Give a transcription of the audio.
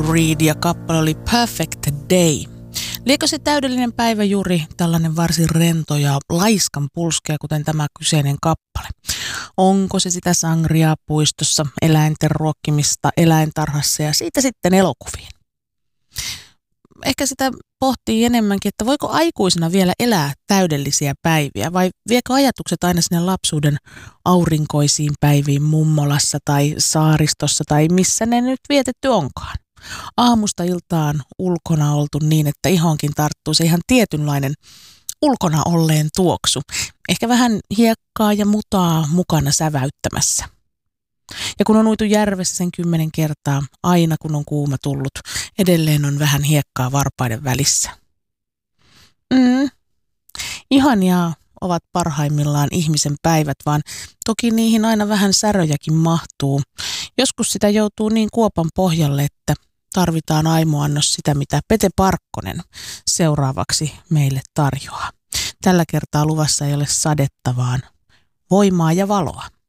Reed ja kappale oli Perfect Day. Liekö se täydellinen päivä juuri tällainen varsin rento ja laiskan pulskea, kuten tämä kyseinen kappale? Onko se sitä sangriaa puistossa, eläinten ruokkimista eläintarhassa ja siitä sitten elokuviin? Ehkä sitä pohtii enemmänkin, että voiko aikuisena vielä elää täydellisiä päiviä vai viekö ajatukset aina sinne lapsuuden aurinkoisiin päiviin mummolassa tai saaristossa tai missä ne nyt vietetty onkaan. Aamusta iltaan ulkona oltu niin, että ihonkin tarttuu se ihan tietynlainen ulkona olleen tuoksu. Ehkä vähän hiekkaa ja mutaa mukana säväyttämässä. Ja kun on uitu järvessä sen 10 kertaa, aina kun on kuuma tullut, edelleen on vähän hiekkaa varpaiden välissä. Ihania ovat parhaimmillaan ihmisen päivät, vaan toki niihin aina vähän säröjäkin mahtuu. Joskus sitä joutuu niin kuopan pohjalle, että tarvitaan aimoannos sitä, mitä Pete Parkkonen seuraavaksi meille tarjoaa. Tällä kertaa luvassa ei ole sadetta, vaan voimaa ja valoa.